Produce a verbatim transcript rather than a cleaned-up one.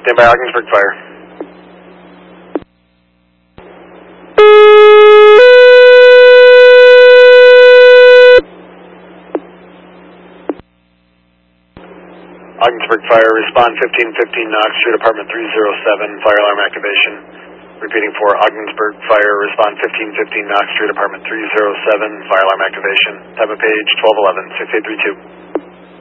Stand by Ogdensburg Fire. Ogdensburg Fire, respond fifteen fifteen Knox Street, apartment three oh seven, fire alarm activation. Repeating for Ogdensburg Fire, respond fifteen fifteen Knox Street, apartment three oh seven, fire alarm activation. Type of page twelve eleven, six eight three two.